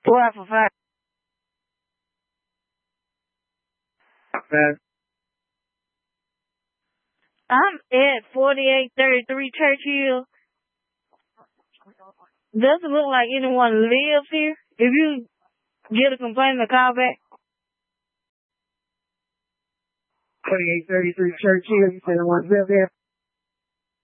4 out for 5. I'm at 4833 Churchill. Doesn't look like anyone lives here. If you get a complaint, call back. 4833 Churchill, you said one live there.